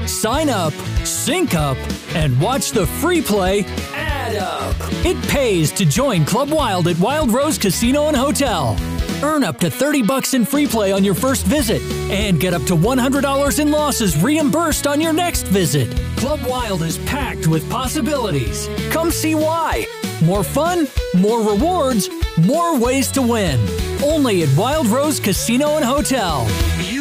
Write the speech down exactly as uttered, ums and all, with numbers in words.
Sign up, sync up, and watch the free play add up. It pays to join Club Wild at Wild Rose Casino and Hotel. Earn up to thirty bucks in free play on your first visit and get up to one hundred dollars in losses reimbursed on your next visit. Club Wild is packed with possibilities. Come see why. More fun, more rewards, more ways to win. Only at Wild Rose Casino and Hotel.